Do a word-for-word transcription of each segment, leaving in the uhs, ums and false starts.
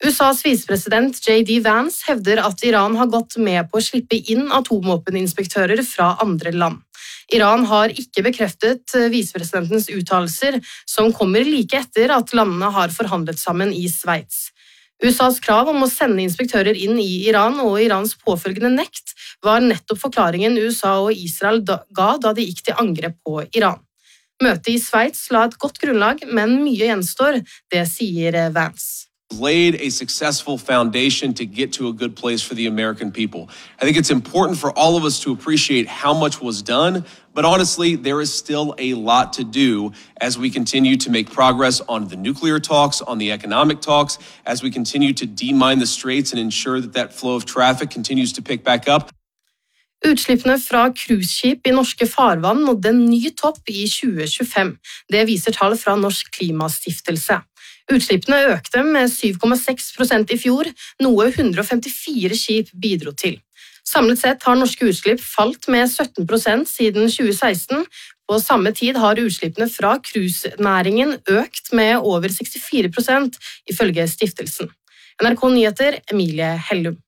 U S A's visepresident J D Vance hevder at Iran har gått med på å slippe inn atomvåpeninspektører fra andre land. Iran har ikke bekreftet visepresidentens uttalelser, som kommer like etter at landene har forhandlet sammen i Sveits. U S A's krav om å sende inspektører inn i Iran og Irans påfølgende nekt var nettopp forklaringen U S A og Israel ga da de gikk til angrep på Iran. Møtet i Sveits la et godt grunnlag, men mye gjenstår, det sier Vance. Laid a successful foundation to get to a good place for the American people. I think it's important for all of us to appreciate how much was done, but honestly, there is still a lot to do as we continue to make progress on the nuclear talks, on the economic talks, as we continue to demine the straits and ensure that that flow of traffic continues to pick back up. Utslippene fra cruiseskip i norske farvann nådde en ny topp i tjue tjuefem. Det viser tall fra Norsk Klimastiftelse. Utslippene økte med syv komma seks prosent i fjor, noe ett hundre femtifire skip bidro til. Samlet sett har norske utslipp falt med sytten prosent siden tjue seksten. På samme tid har utslippene fra cruisenæringen økt med over sekstifire prosent, ifølge stiftelsen. N R K Nyheter, Emilie Hellum.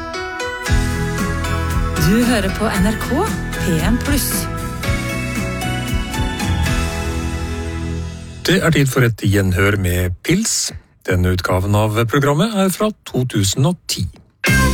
Du hører på N R K P en pluss. Det er tid for et gjenhør med Pils. Denne utgaven av programmet er fra to tusen og ti.